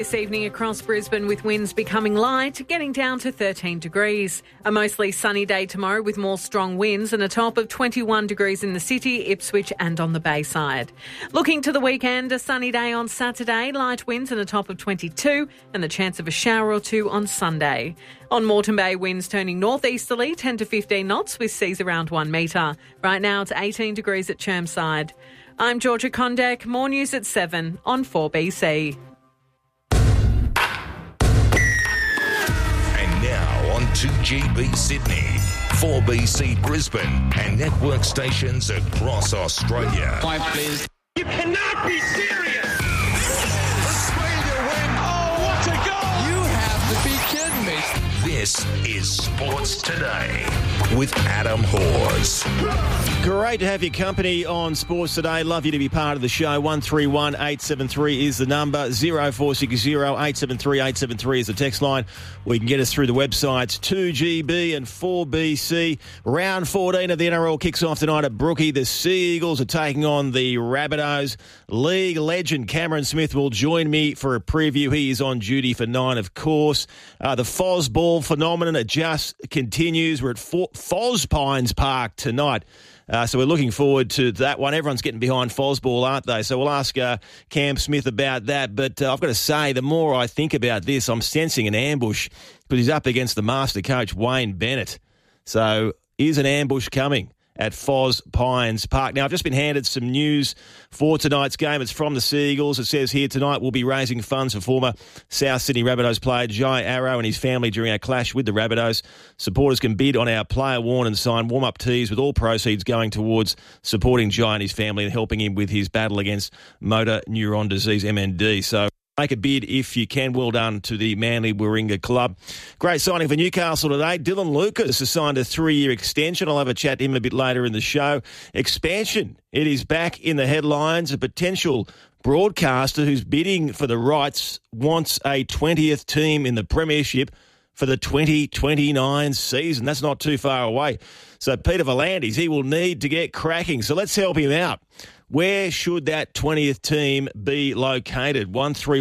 This evening across Brisbane with winds becoming light, getting down to 13 degrees. A mostly sunny day tomorrow with more strong winds and a top of 21 degrees in the city, Ipswich and on the Bayside. Looking to the weekend, a sunny day on Saturday, light winds and a top of 22 and the chance of a shower or two on Sunday. On Moreton Bay, winds turning northeasterly 10 to 15 knots with seas around 1 metre. Right now it's 18 degrees at Chermside. I'm Georgia Condek. More news at 7 on 4BC. On 2GB Sydney, 4BC Brisbane and network stations across Australia. Please. You cannot be serious! Australia win! Oh, what a goal! You have to be kidding me. This is Sports Today with Adam Hawes. Great to have your company on Sports Today. Love you to be part of the show. 131 873 is the number. 0460 873 873 is the text line. We can get us through the websites 2GB and 4BC. Round 14 of the NRL kicks off tonight at Brookie. The Sea Eagles are taking on the Rabbitohs. League legend Cameron Smith will join me for a preview. He is on duty for 9, of course. The Fosball phenomenon, it just continues. We're at Foz Pines Park tonight. So we're looking forward to that one. Everyone's getting behind Fosball, aren't they? So we'll ask Cam Smith about that. But I've got to say, the more I think about this, I'm sensing an ambush because he's up against the master coach, Wayne Bennett. So is an ambush coming at Foz Pines Park? Now, I've just been handed some news for tonight's game. It's from the Sea Eagles. It says here, tonight we'll be raising funds for former South Sydney Rabbitohs player Jai Arrow and his family during our clash with the Rabbitohs. Supporters can bid on our player worn and signed warm-up tees, with all proceeds going towards supporting Jai and his family and helping him with his battle against motor neuron disease, MND. So make a bid if you can. Well done to the Manly Warringah Club. Great signing for Newcastle today. Dylan Lucas has signed a 3-year extension. I'll have a chat to him a bit later in the show. Expansion. It is back in the headlines. A potential broadcaster who's bidding for the rights wants a 20th team in the Premiership for the 2029 season. That's not too far away. So Peter V'landys, he will need to get cracking. So let's help him out. Where should that 20th team be located?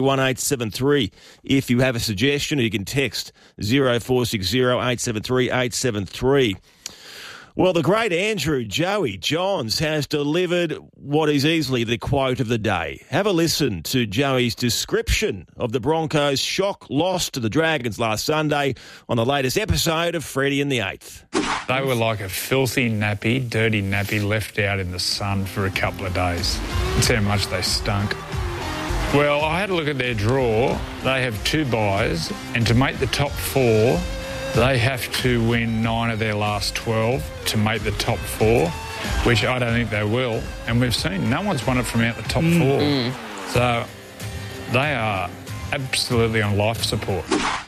131873. If you have a suggestion, you can text 0460 873 873. Well, the great Andrew Joey Johns has delivered what is easily the quote of the day. Have a listen to Joey's description of the Broncos' shock loss to the Dragons last Sunday on the latest episode of Freddie and the Eighth. They were like a filthy nappy, dirty nappy left out in the sun for a couple of days. That's how much they stunk. Well, I had a look at their draw. They have 2 byes, and to make the top 4, they have to win 9 of their last 12 to make the top 4, which I don't think they will. And we've seen no one's won it from out the top 4. So they are absolutely on life support.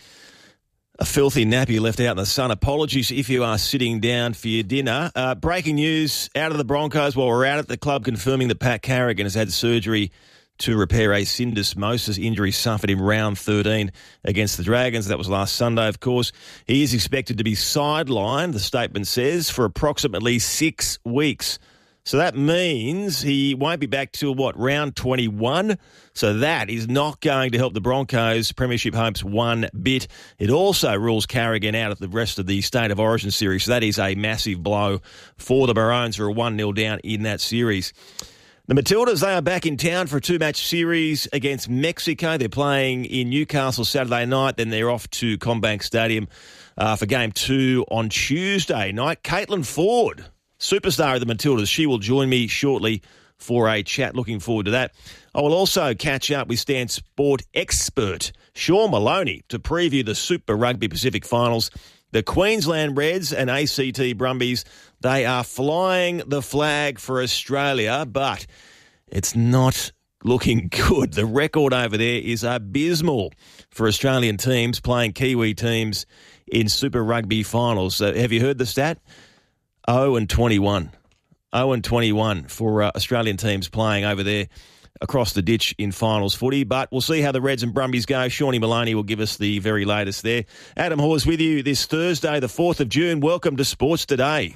A filthy nappy left out in the sun. Apologies if you are sitting down for your dinner. Breaking news out of the Broncos while we're at it. The club confirming that Pat Carrigan has had surgery to repair a syndesmosis injury suffered in round 13 against the Dragons. That was last Sunday, of course. He is expected to be sidelined, the statement says, for approximately 6 weeks. So that means he won't be back till, round 21? So that is not going to help the Broncos' premiership hopes one bit. It also rules Carrigan out of the rest of the State of Origin series. So that is a massive blow for the Maroons, who are 1-0 down in that series. The Matildas, they are back in town for a 2-match series against Mexico. They're playing in Newcastle Saturday night, then they're off to CommBank Stadium for Game 2 on Tuesday night. Caitlin Ford, superstar of the Matildas, she will join me shortly for a chat. Looking forward to that. I will also catch up with Stan Sport expert Sean Maloney to preview the Super Rugby Pacific Finals. The Queensland Reds and ACT Brumbies, they are flying the flag for Australia, but it's not looking good. The record over there is abysmal for Australian teams playing Kiwi teams in Super Rugby finals. So have you heard the stat? 0-21. 0-21 for Australian teams playing over there across the ditch in finals footy. But we'll see how the Reds and Brumbies go. Shawnee Maloney will give us the very latest there. Adam Hawes with you this Thursday, the 4th of June. Welcome to Sports Today.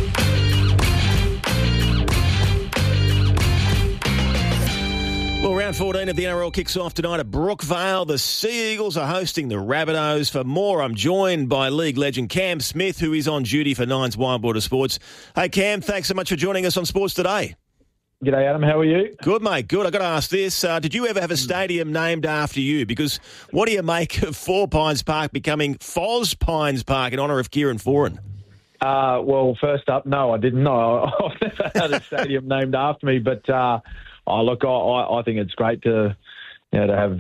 Well, round Round 14 of the NRL kicks off tonight at Brookvale. The Sea Eagles are hosting the Rabbitohs. For more, I'm joined by league legend Cam Smith, who is on duty for Nine's Wild Water Sports. Hey, Cam, thanks so much for joining us on Sports Today. G'day, Adam. How are you? Good, mate. Good. I've got to ask this. Did you ever have a stadium named after you? Because what do you make of Four Pines Park becoming Foz Pines Park in honour of Kieran Foran? Well, first up, no, I didn't know. I've never had a stadium named after me, but I think it's great to have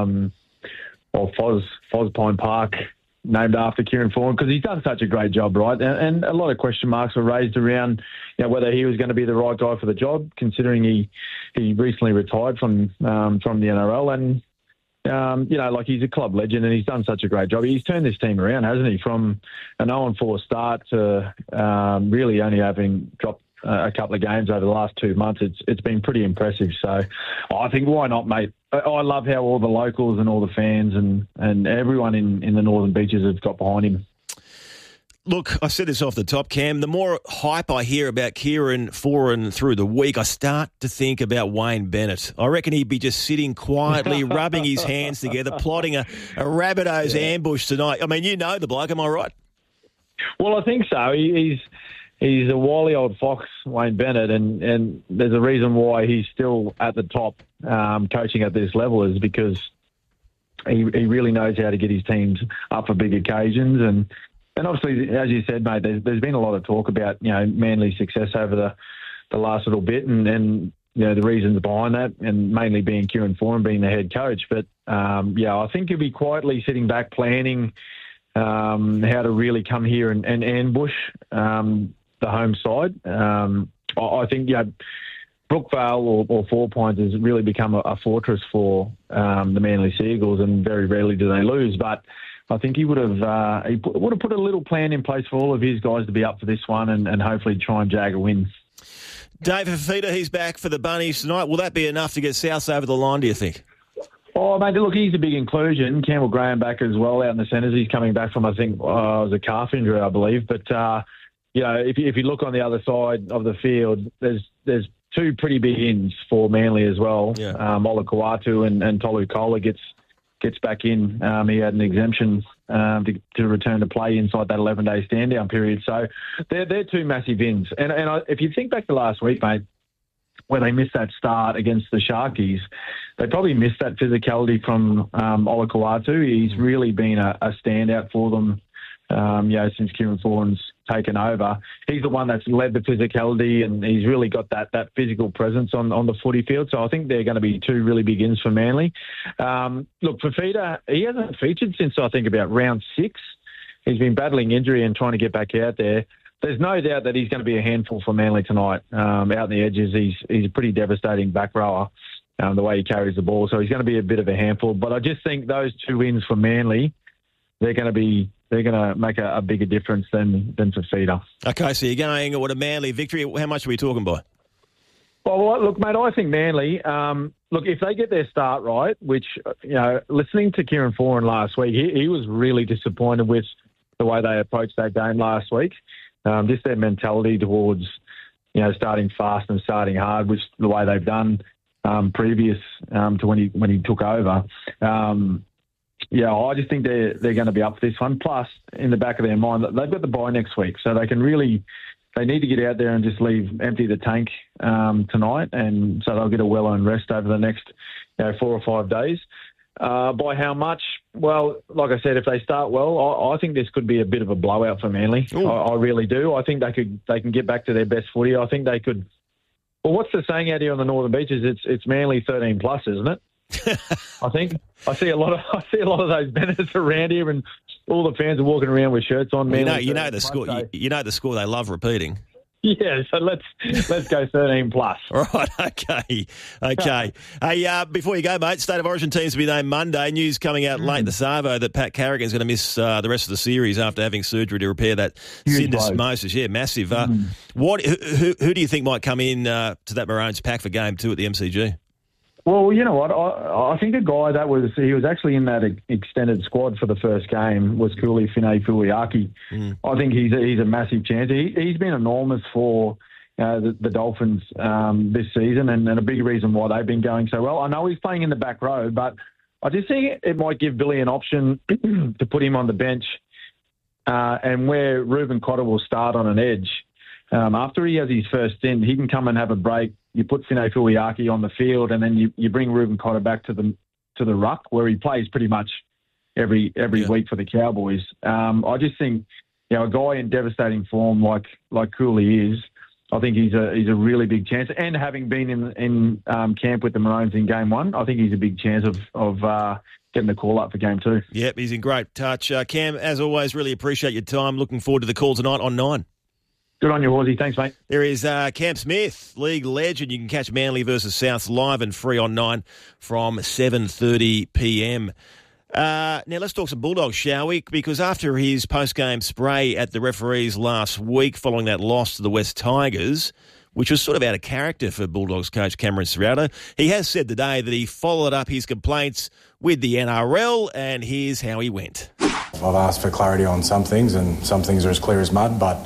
Foz Pine Park named after Kieran Foran, because he's done such a great job, right? And a lot of question marks were raised around whether he was going to be the right guy for the job, considering he recently retired from the NRL, and he's a club legend and he's done such a great job. He's turned this team around, hasn't he? From an 0-4 start to really only having dropped a couple of games over the last 2 months. It's been pretty impressive. So I think, why not, mate? I love how all the locals and all the fans and everyone in the Northern Beaches have got behind him. Look, I said this off the top, Cam. The more hype I hear about Kieran Foran through the week, I start to think about Wayne Bennett. I reckon he'd be just sitting quietly, rubbing his hands together, plotting a Rabbitohs ambush tonight. I mean, you know the bloke, am I right? Well, I think so. He's a wily old fox, Wayne Bennett, and there's a reason why he's still at the top coaching at this level, is because he really knows how to get his teams up for big occasions. And obviously, as you said, mate, there's been a lot of talk about Manly's success over the last little bit, and the reasons behind that, and mainly being Kieran Foran being the head coach. But I think he'll be quietly sitting back planning how to really come here and ambush the home side. I think Brookvale or Four Pines has really become a fortress for the Manly Sea Eagles, and very rarely do they lose. But I think he would have put a little plan in place for all of his guys to be up for this one and hopefully try and jag a win. Dave Fifita, he's back for the Bunnies tonight. Will that be enough to get South over the line, do you think? Oh, mate, look, he's a big inclusion. Campbell Graham back as well out in the centres. He's coming back from, I think, it was a calf injury, I believe. But, if you look on the other side of the field, there's two pretty big ins for Manly as well. Yeah. Ola Kawatu and Tolu Kola gets back in. He had an exemption to return to play inside that 11-day stand-down period. So they're two massive ins. And if you think back to last week, mate, when they missed that start against the Sharkies, they probably missed that physicality from Ola Kawatu. He's really been a standout for them, since Kieran Foran's taken over. He's the one that's led the physicality, and he's really got that physical presence on the footy field. So I think they're going to be two really big ins for Manly. Look, Fifita, he hasn't featured since, I think, about round 6. He's been battling injury and trying to get back out there. There's no doubt that he's going to be a handful for Manly tonight. Out in the edges, he's a pretty devastating back rower, the way he carries the ball. So he's going to be a bit of a handful. But I just think those two wins for Manly, they're going to make a bigger difference than Fifita. Okay, so you're going, what, a Manly victory? How much are we talking by? Well, look, mate, I think Manly, if they get their start right, which, listening to Kieran Foran last week, he was really disappointed with the way they approached that game last week. Just their mentality towards, starting fast and starting hard, which the way they've done previous to when he took over. I just think they're going to be up for this one. Plus, in the back of their mind, they've got the bye next week, so they need to get out there and just empty the tank tonight, and so they'll get a well-earned rest over the next 4 or 5 days. By how much? Well, like I said, if they start well, I think this could be a bit of a blowout for Manly. I really do. I think they can get back to their best footy. I think they could. Well, what's the saying out here on the Northern Beaches? It's Manly 13 plus, isn't it? I think I see a lot of those banners around here, and all the fans are walking around with shirts on. Manly, you know the score. You know the score. They love repeating. Yeah, so let's go 13 plus. All right, okay. Hey, before you go, mate, State of Origin teams to be named Monday. News coming out late this Arvo that Pat Carrigan's going to miss the rest of the series after having surgery to repair that syndesmosis. Yeah, massive. Who do you think might come in to that Maroons pack for Game 2 at the MCG? Well, you know what? I think a guy he was actually in that extended squad for the first game was Kuli Fine Fuliaki. I think he's a massive chance. He's been enormous for the Dolphins this season, and a big reason why they've been going so well. I know he's playing in the back row, but I just think it might give Billy an option to put him on the bench, and where Reuben Cotter will start on an edge. After he has his first stint, he can come and have a break. You put Fine Fuiaki on the field, and then you bring Reuben Cotter back to the ruck, where he plays pretty much every week for the Cowboys. I just think, a guy in devastating form like Cooley is, I think he's a really big chance. And having been in camp with the Maroons in Game 1, I think he's a big chance of getting the call up for Game 2. Yep, he's in great touch. Cam, as always, really appreciate your time. Looking forward to the call tonight on 9. Good on you, Horsey. Thanks, mate. There is Cam Smith, league legend. You can catch Manly versus Souths live and free on 9 from 7:30pm. Now, let's talk some Bulldogs, shall we? Because after his post-game spray at the referees last week following that loss to the West Tigers, which was sort of out of character for Bulldogs coach Cameron Ciraldo, he has said today that he followed up his complaints with the NRL, and here's how he went. I've asked for clarity on some things, and some things are as clear as mud, but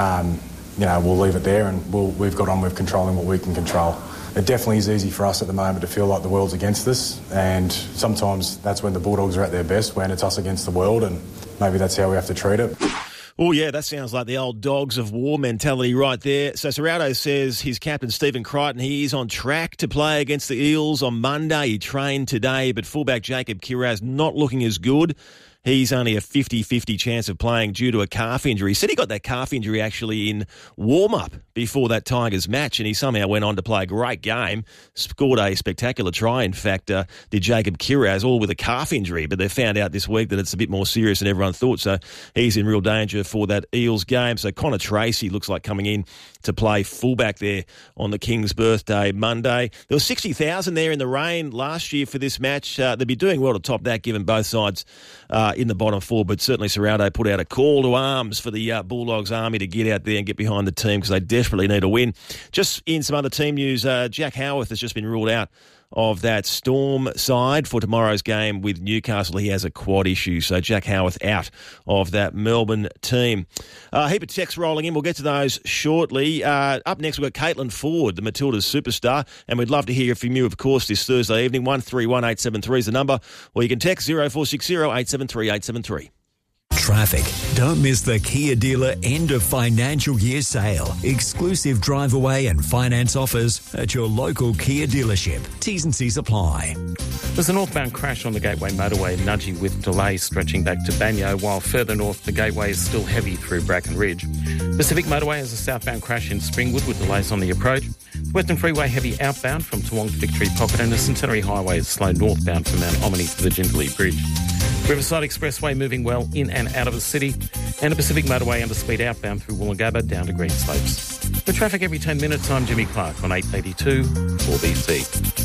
we'll leave it there, and we've got on with controlling what we can control. It definitely is easy for us at the moment to feel like the world's against us, and sometimes that's when the Bulldogs are at their best, when it's us against the world, and maybe that's how we have to treat it. Oh, yeah, that sounds like the old dogs of war mentality right there. So Ciraldo says his captain, Stephen Crichton, he is on track to play against the Eels on Monday. He trained today, but fullback Jacob Kiraz not looking as good. He's only a 50-50 chance of playing due to a calf injury. He said he got that calf injury actually in warm-up before that Tigers match, and he somehow went on to play a great game, scored a spectacular try, in fact, did Jacob Kiraz, all with a calf injury, but they found out this week that it's a bit more serious than everyone thought, so he's in real danger for that Eels game. So Connor Tracy looks like coming in to play fullback there on the King's birthday Monday. There was 60,000 there in the rain last year for this match. They'd be doing well to top that given both sides in the bottom four, but certainly Ciraldo put out a call to arms for the Bulldogs army to get out there and get behind the team because they desperately need a win. Just in some other team news, Jack Howarth has just been ruled out of that Storm side for tomorrow's game with Newcastle. He has a quad issue, so Jack Howarth out of that Melbourne team. A heap of texts rolling in. We'll get to those shortly. Up next, we've got Caitlin Ford, the Matildas superstar, and we'd love to hear from you, of course, this Thursday evening. 131873 is the number, or you can text 0460 873 873. Traffic. Don't miss the Kia dealer end of financial year sale. Exclusive drive away and finance offers at your local Kia dealership. T's and C's apply. There's a northbound crash on the Gateway motorway, Nudgee, with delays stretching back to Banyo, while further north the Gateway is still heavy through Bracken Ridge. Pacific Motorway has a southbound crash in Springwood with delays on the approach. Western Freeway heavy outbound from Toowong to Victory Pocket, and the Centenary Highway is slow northbound from Mount Omni to the Jindalee Bridge. Riverside Expressway moving well in and out of the city, and the Pacific Motorway under speed outbound through Woolloongabba down to Greenslopes. For traffic every 10 minutes, I'm Jimmy Clark on 882 4BC.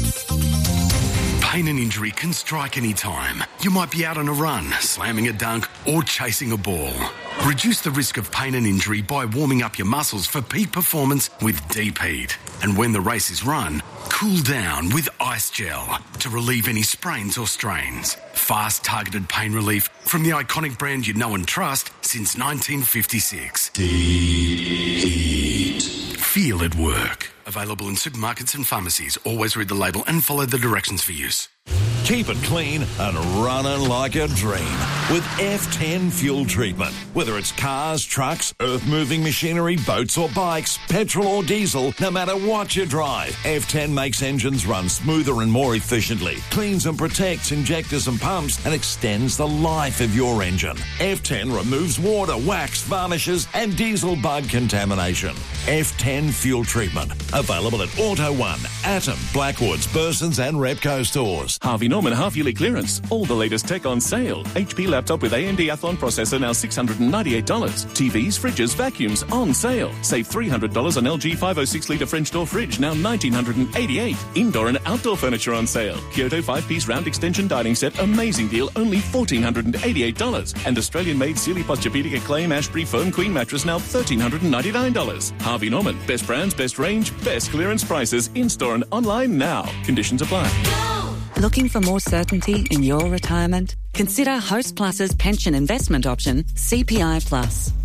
Pain and injury can strike any time. You might be out on a run, slamming a dunk, or chasing a ball. Reduce the risk of pain and injury by warming up your muscles for peak performance with Deep Heat. And when the race is run, cool down with Ice Gel to relieve any sprains or strains. Fast, targeted pain relief from the iconic brand you know and trust since 1956. Deep Heat. Feel it work. Available in supermarkets and pharmacies. Always read the label and follow the directions for use. Keep it clean and running like a dream with F10 fuel treatment. Whether it's cars, trucks, earth-moving machinery, boats or bikes, petrol or diesel, no matter what you drive, F10 makes engines run smoother and more efficiently, cleans and protects injectors and pumps, and extends the life of your engine. F10 removes water, wax, varnishes, and diesel bug contamination. F10 fuel treatment. Available at Auto One, Atom, Blackwoods, Burson's and Repco stores. Harvey Norman half-yearly clearance. All the latest tech on sale. HP laptop with AMD Athlon processor now $698. TVs, fridges, vacuums on sale. Save $300 on LG 506-litre French door fridge, now $1,988. Indoor and outdoor furniture on sale. Kyoto 5-piece round extension dining set, amazing deal, only $1,488. And Australian-made Sealy Posturepedic Acclaim Ashbury Foam Queen mattress, now $1,399. Harvey Norman. Best brands, best range, best clearance prices. In-store and online now. Conditions apply. Looking for more certainty in your retirement? Consider Host Plus's pension investment option, CPI Plus.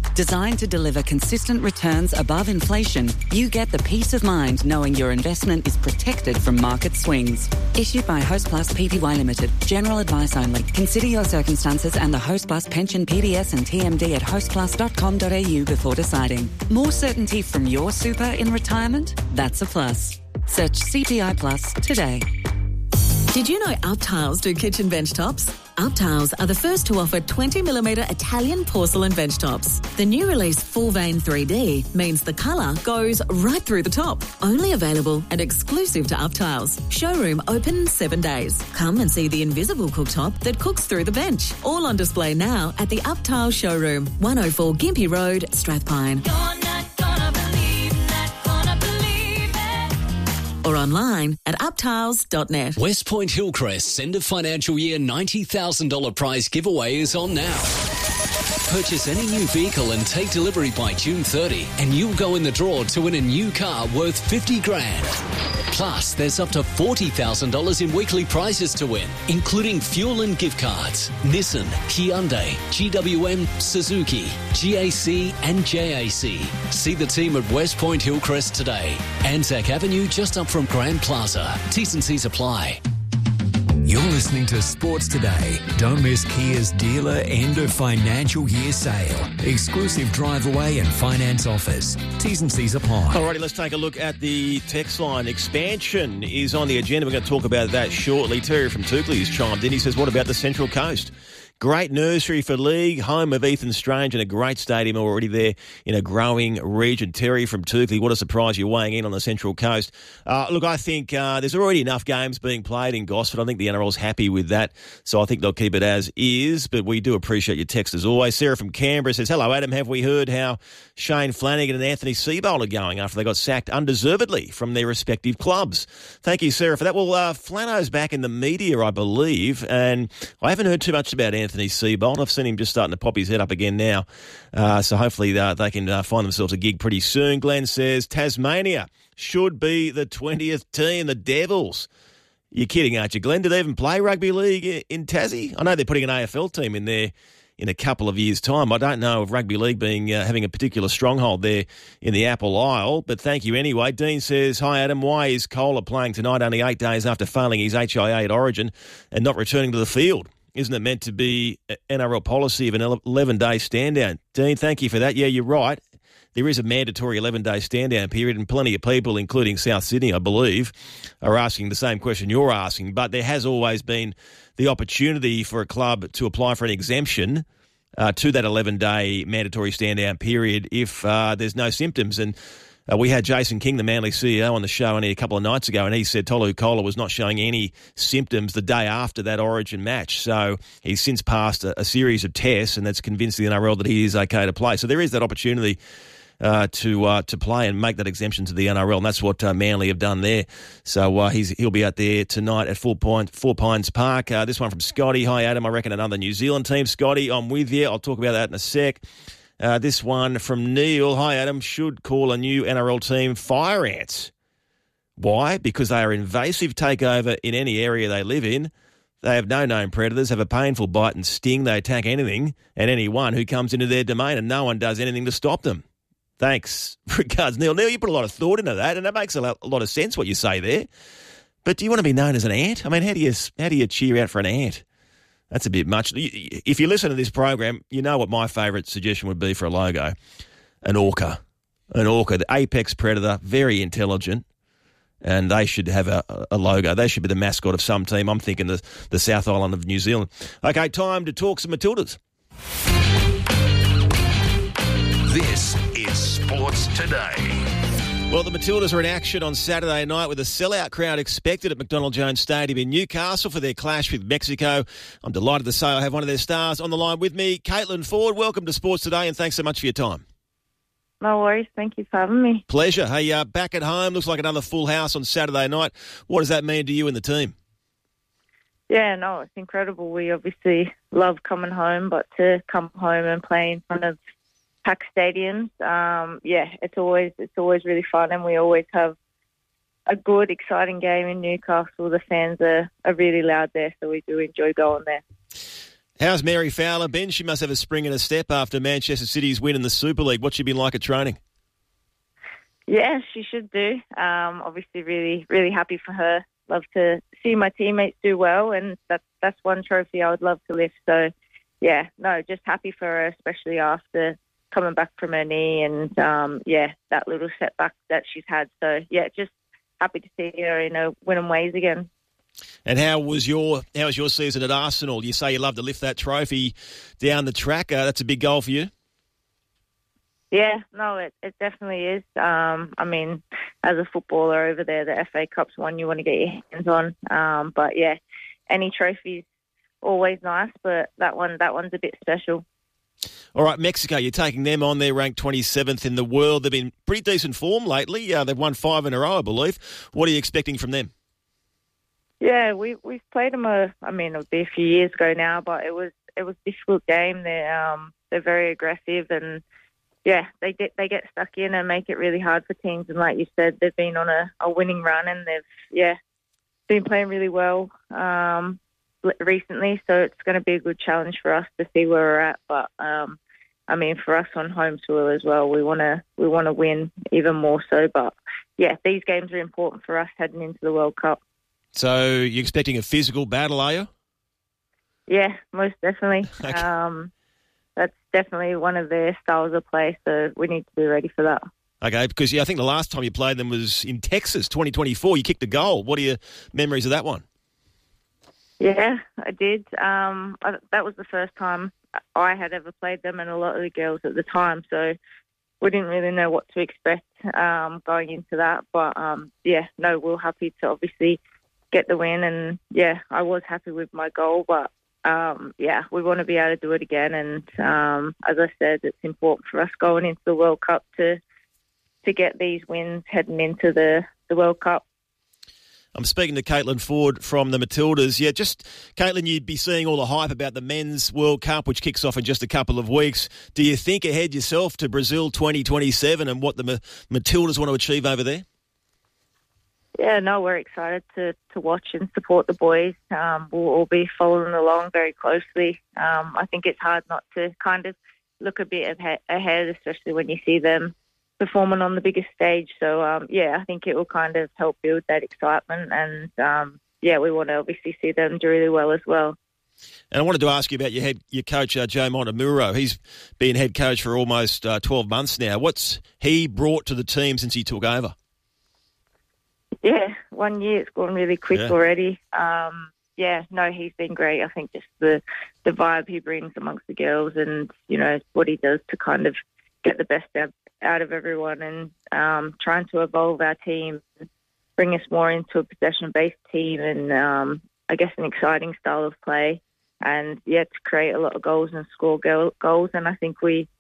Designed to deliver consistent returns above inflation, you get the peace of mind knowing your investment is protected from market swings. Issued by Hostplus Pty Limited. General advice only. Consider your circumstances and the Hostplus pension PDS and TMD at hostplus.com.au before deciding. More certainty from your super in retirement? That's a plus. Search CPI Plus today. Did you know UpTiles do kitchen bench tops? UpTiles are the first to offer 20mm Italian porcelain bench tops. The new release Full Vein 3D means the colour goes right through the top. Only available and exclusive to UpTiles. Showroom open 7 days. Come and see the invisible cooktop that cooks through the bench. All on display now at the UpTiles showroom, 104 Gympie Road, Strathpine. Or online at uptiles.net. West Point Hillcrest's end of financial year $90,000 prize giveaway is on now. Purchase any new vehicle and take delivery by June 30 and you'll go in the draw to win a new car worth $50,000. Plus, there's up to $40,000 in weekly prizes to win, including fuel and gift cards. Nissan, Hyundai, GWM, Suzuki, GAC and JAC. See the team at West Point Hillcrest today. Anzac Avenue just up from Grand Plaza. T's and C's apply. You're listening to Sports Today. Don't miss Kia's dealer end of financial year sale. Exclusive drive away and finance offers. T's and C's apply. Alrighty, let's take a look at the text line. Expansion is on the agenda. We're going to talk about that shortly. Terry from Toukley has chimed in. He says, what about the Central Coast? Great nursery for league, home of Ethan Strange, and a great stadium already there in a growing region. Terry from Toukley, what a surprise you're weighing in on the Central Coast. Look, I think there's already enough games being played in Gosford. I think the NRL's happy with that, so I think they'll keep it as is, but we do appreciate your text as always. Sarah from Canberra says, hello, Adam. Have we heard how Shane Flanagan and Anthony Seibold are going after they got sacked undeservedly from their respective clubs? Thank you, Sarah, for that. Well, Flano's back in the media, I believe, and I haven't heard too much about Anthony Seibold. I've seen him just starting to pop his head up again now. So hopefully they can find themselves a gig pretty soon. Glenn says, Tasmania should be the 20th team, the Devils. You're kidding, aren't you, Glenn? Do they even play rugby league in Tassie? I know they're putting an AFL team in there in a couple of years' time. I don't know of rugby league being having a particular stronghold there in the Apple Isle, but thank you anyway. Dean says, hi, Adam. Why is Kohler playing tonight only 8 days after failing his HIA at Origin and not returning to the field? Isn't it meant to be NRL policy of an 11-day stand-down? Dean, thank you for that. Yeah, you're right. There is a mandatory 11-day stand-down period, and plenty of people, including South Sydney, I believe, are asking the same question you're asking. But there has always been the opportunity for a club to apply for an exemption to that 11-day mandatory stand-down period if there's no symptoms. And we had Jason King, the Manly CEO, on the show only a couple of nights ago, and he said Tolu Kohler was not showing any symptoms the day after that Origin match. So he's since passed a series of tests, and that's convinced the NRL that he is okay to play. So there is that opportunity to play and make that exemption to the NRL, and that's what Manly have done there. So he'll be out there tonight at Four Pines Park. This one from Scotty. Hi, Adam. I reckon another New Zealand team. Scotty, I'm with you. I'll talk about that in a sec. This one from Neil. Hi, Adam. Should call a new NRL team Fire Ants. Why? Because they are invasive takeover in any area they live in. They have no known predators, have a painful bite and sting. They attack anything and anyone who comes into their domain, and no one does anything to stop them. Thanks. Regards, Neil. Neil, you put a lot of thought into that, and that makes a lot of sense what you say there. But do you want to be known as an ant? I mean, how do you cheer out for an ant? That's a bit much. If you listen to this program, you know what my favourite suggestion would be for a logo. An orca. An orca, the apex predator, very intelligent, and they should have a logo. They should be the mascot of some team. I'm thinking the South Island of New Zealand. Okay, time to talk some Matildas. This is Sports Today. Well, the Matildas are in action on Saturday night with a sellout crowd expected at McDonald Jones Stadium in Newcastle for their clash with Mexico. I'm delighted to say I have one of their stars on the line with me, Caitlin Ford. Welcome to Sports Today, and thanks so much for your time. No worries. Thank you for having me. Pleasure. Hey, back at home, looks like another full house on Saturday night. What does that mean to you and the team? Yeah, no, it's incredible. We obviously love coming home, but to come home and play in front of packed stadiums, it's always really fun, and we always have a good, exciting game in Newcastle. The fans are really loud there, so we do enjoy going there. How's Mary Fowler been? She must have a spring in her step after Manchester City's win in the Super League. What's she been like at training? Yeah, she should do. Obviously, really, really happy for her. Love to see my teammates do well, and that's one trophy I would love to lift. So, yeah, no, just happy for her, especially after coming back from her knee and, that little setback that she's had. So, yeah, just happy to see her in winning ways again. And how was your season at Arsenal? You say you love to lift that trophy down the track. That's a big goal for you. Yeah, no, it definitely is. I mean, as a footballer over there, the FA Cup's one you want to get your hands on. But yeah, any trophy's always nice, but that one's a bit special. All right, Mexico, you're taking them on. They're ranked 27th in the world. They've been pretty decent form lately. They've won 5 in a row, I believe. What are you expecting from them? Yeah, we've played them. It would be a few years ago now, but it was a difficult game. They're very aggressive, and yeah, they get stuck in and make it really hard for teams. And like you said, they've been on a winning run, and they've been playing really well recently. So it's going to be a good challenge for us to see where we're at. But for us on home soil as well, we want to win even more so. But yeah, these games are important for us heading into the World Cup. So you're expecting a physical battle, are you? Yeah, most definitely. Okay. That's definitely one of their styles of play, so we need to be ready for that. Okay, because I think the last time you played them was in Texas, 2024. You kicked a goal. What are your memories of that one? Yeah, I did. That was the first time I had ever played them, and a lot of the girls at the time, so we didn't really know what to expect going into that. But, we're happy to obviously get the win, and, I was happy with my goal, but we want to be able to do it again. And as I said, it's important for us going into the World Cup to get these wins heading into the World Cup. I'm speaking to Caitlin Ford from the Matildas. Yeah, just, Caitlin, you'd be seeing all the hype about the Men's World Cup, which kicks off in just a couple of weeks. Do you think ahead yourself to Brazil 2027 and what the Matildas want to achieve over there? Yeah, no, we're excited to watch and support the boys. We'll all be following along very closely. I think it's hard not to kind of look a bit ahead, especially when you see them performing on the biggest stage. So, I think it will kind of help build that excitement. And, we want to obviously see them do really well as well. And I wanted to ask you about your coach, Joe Montemuro. He's been head coach for almost 12 months now. What's he brought to the team since he took over? Yeah, 1 year. It's gone really quick already. He's been great. I think just the vibe he brings amongst the girls and, what he does to kind of get the best out of everyone and trying to evolve our team, bring us more into a possession-based team and, an exciting style of play and, to create a lot of goals and score goals. And I think we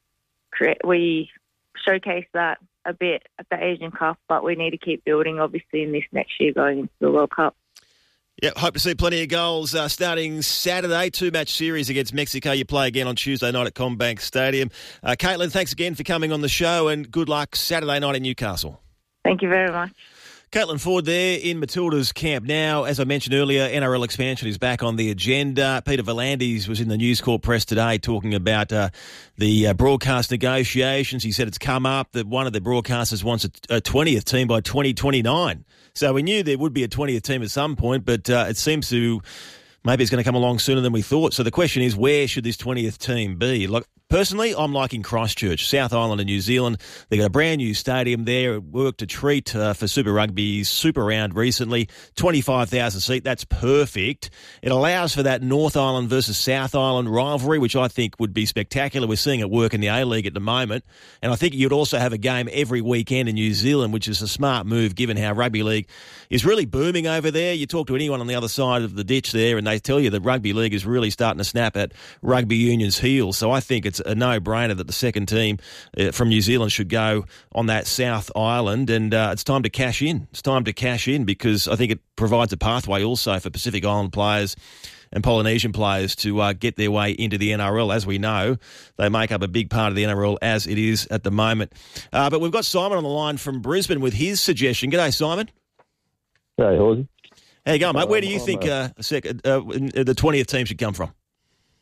showcase that a bit at the Asian Cup, but we need to keep building, obviously, in this next year going into the World Cup. Yeah, hope to see plenty of goals starting Saturday. 2-match series against Mexico. You play again on Tuesday night at CommBank Stadium. Caitlin, thanks again for coming on the show and good luck Saturday night in Newcastle. Thank you very much. Caitlin Ford there in Matilda's camp. Now, as I mentioned earlier, NRL expansion is back on the agenda. Peter V'landys was in the News Corp press today talking about the broadcast negotiations. He said it's come up that one of the broadcasters wants a 20th team by 2029. So we knew there would be a 20th team at some point, but it seems to maybe it's going to come along sooner than we thought. So the question is, where should this 20th team be? Look, personally, I'm liking Christchurch, South Island in New Zealand. They got a brand new stadium there. It worked a treat for Super Rugby's Super Round recently. 25,000 seat. That's perfect. It allows for that North Island versus South Island rivalry, which I think would be spectacular. We're seeing it work in the A-League at the moment. And I think you'd also have a game every weekend in New Zealand, which is a smart move given how rugby league is really booming over there. You talk to anyone on the other side of the ditch there and they tell you that rugby league is really starting to snap at rugby union's heels. So I think it's a no-brainer that the second team from New Zealand should go on that South Island, and it's time to cash in. It's time to cash in because I think it provides a pathway also for Pacific Island players and Polynesian players to get their way into the NRL. As we know, they make up a big part of the NRL as it is at the moment. But we've got Simon on the line from Brisbane with his suggestion. G'day, Simon. Hey, Horsey. How you going, mate? Where do you think the 20th team should come from?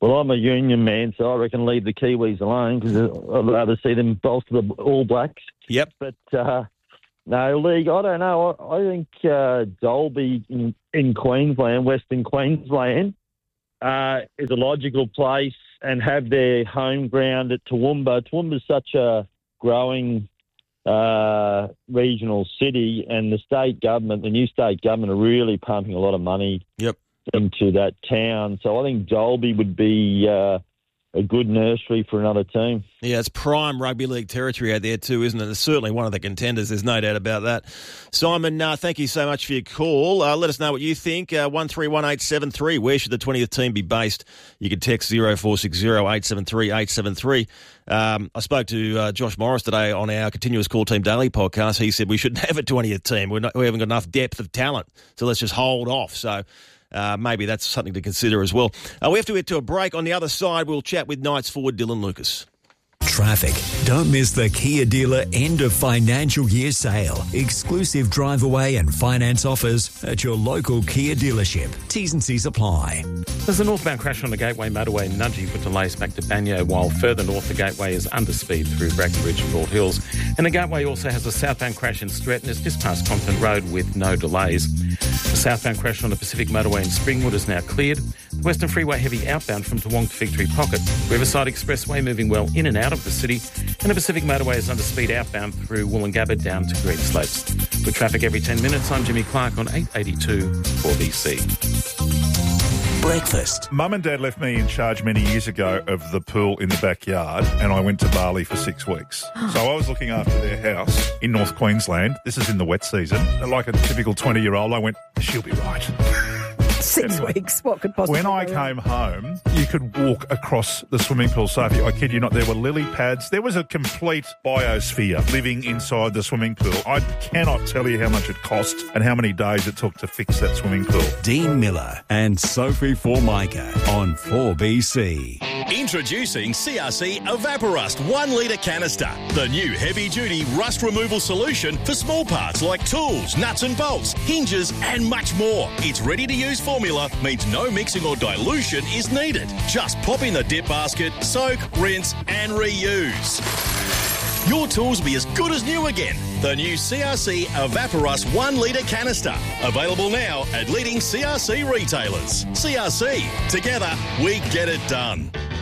Well, I'm a Union man, so I reckon leave the Kiwis alone because I'd rather see them bolster the All Blacks. Yep. But, no, League, I don't know. I think Dalby in Queensland, Western Queensland, is a logical place and have their home ground at Toowoomba. Toowoomba's such a growing regional city, and the new state government are really pumping a lot of money into that town. So I think Dalby would be a good nursery for another team. Yeah, it's prime rugby league territory out there too, isn't it? It's certainly one of the contenders, there's no doubt about that. Simon, thank you so much for your call. Let us know what you think. 131873, where should the 20th team be based? You can text 0460 873 873. I spoke to Josh Morris today on our Continuous Call Team Daily podcast. He said we shouldn't have a 20th team. We haven't got enough depth of talent, so let's just hold off. So maybe that's something to consider as well. We have to get to a break. On the other side, we'll chat with Knights forward Dylan Lucas. Traffic. Don't miss the Kia dealer end of financial year sale. Exclusive drive away and finance offers at your local Kia dealership. T's and C's apply. There's a northbound crash on the Gateway motorway in Nudgee with delays back to Banyo, while further north the Gateway is under speed through Brackenridge and Broad Hills. And the Gateway also has a southbound crash in Stretton. It's just past Compton Road with no delays. The southbound crash on the Pacific motorway in Springwood is now cleared. The Western Freeway heavy outbound from Toowong to Fig Tree Pocket. Riverside Expressway moving well in and out of the city. And the Pacific motorway is under speed outbound through Woolloongabba down to Green Slopes. With traffic every 10 minutes, I'm Jimmy Clark on 882 4BC. Breakfast. Mum and Dad left me in charge many years ago of the pool in the backyard, and I went to Bali for 6 weeks. So I was looking after their house in North Queensland. This is in the wet season. Like a typical 20-year-old, I went, she'll be right. 6 weeks. What could possibly When I came home, you could walk across the swimming pool. So I kid you not, there were lily pads. There was a complete biosphere living inside the swimming pool. I cannot tell you how much it cost and how many days it took to fix that swimming pool. Dean Miller and Sophie Formica on 4BC. Introducing CRC Evaporust 1 litre canister, the new heavy-duty rust removal solution for small parts like tools, nuts and bolts, hinges and much more. Its ready-to-use formula means no mixing or dilution is needed. Just pop in the dip basket, soak, rinse and reuse. Your tools will be as good as new again. The new CRC Evaporust 1 litre canister. Available now at leading CRC retailers. CRC. Together, we get it done.